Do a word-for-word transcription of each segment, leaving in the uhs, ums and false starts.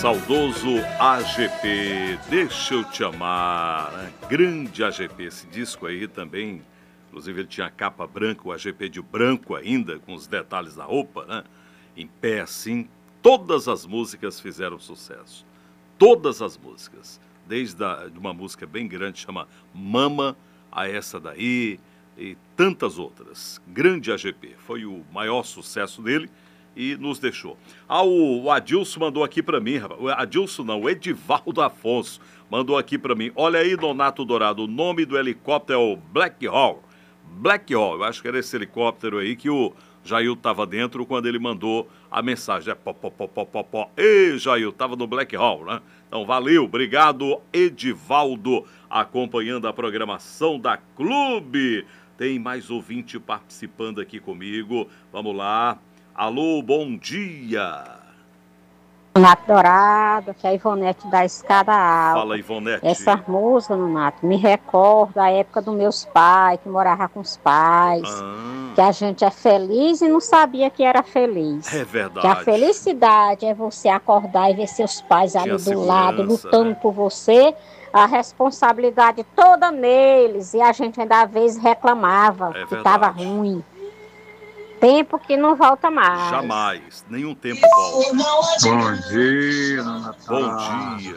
Saudoso A G P, Deixa Eu Te Amar, né? Grande A G P, esse disco aí também, inclusive ele tinha capa branca, o A G P de branco ainda, com os detalhes da roupa, né? Em pé assim, todas as músicas fizeram sucesso, todas as músicas, desde a, de uma música bem grande, chama Mama, a essa daí, e tantas outras. Grande A G P, foi o maior sucesso dele, e nos deixou. Ah, o, o Adilson mandou aqui pra mim, rapaz. O Adilson não, o Edivaldo Afonso mandou aqui pra mim. Olha aí, Nonato Dourado, o nome do helicóptero é o Black Hawk. Black Hawk, eu acho que era esse helicóptero aí que o Jair tava dentro quando ele mandou a mensagem. É pó, pó, pó, pó, pó, pó. Ei, Jair, tava no Black Hawk, né? Então, valeu, obrigado, Edivaldo, acompanhando a programação da Clube. Tem mais ouvinte participando aqui comigo. Vamos lá. Alô, bom dia. Nonato Dourado, que é a Ivonete da Escada Alta. Fala, Ivonete. Essa música, Nonato, me recorda a época dos meus pais, que morava com os pais. Ah. Que a gente é feliz e não sabia que era feliz. É verdade. Que a felicidade é você acordar e ver seus pais Tinha ali do segurança, lado, lutando, né? por você. A responsabilidade toda neles. E a gente ainda às vezes reclamava É que estava verdade. ruim. Tempo que não volta mais. Jamais, nenhum tempo volta. Bom dia, Natal. Bom dia.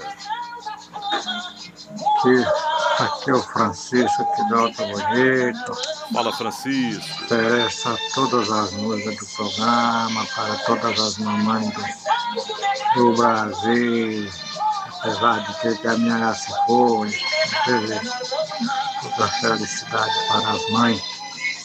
Aqui, aqui é o Francisco, aqui da Alta Bonito. Fala, Francisco. Interessa a todas as músicas do programa, para todas as mamães do, do Brasil. Apesar de ter que a minha já se foi, desejo toda a felicidade para as mães.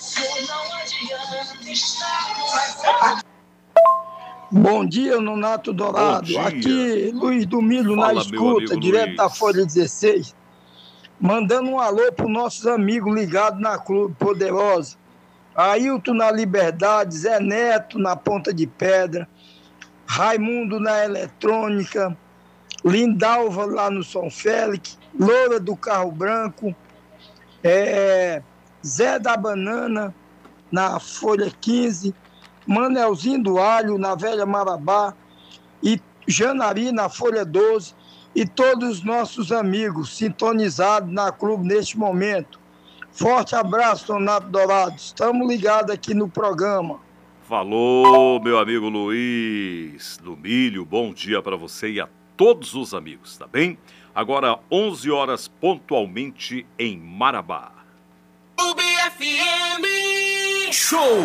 Bom dia, Nonato Dourado. Bom dia. Aqui, Luiz do Milho Fala, na meu escuta, amigo direto Luiz. da Folha dezesseis. Mandando um alô para os nossos amigos ligados na Clube Poderosa. Ailton na Liberdade, Zé Neto na Ponta de Pedra, Raimundo na Eletrônica, Lindalva lá no São Félix, Loura do Carro Branco, é, Zé da Banana na Folha quinze, Manelzinho do Alho na Velha Marabá e Janari na Folha doze, e todos os nossos amigos sintonizados na Clube neste momento. Forte abraço, Nonato Dourado. Estamos ligados aqui no programa. Falou, meu amigo Luiz do Milho. Bom dia para você e a todos os amigos, tá bem? Agora, onze horas pontualmente em Marabá. Clube F M Show.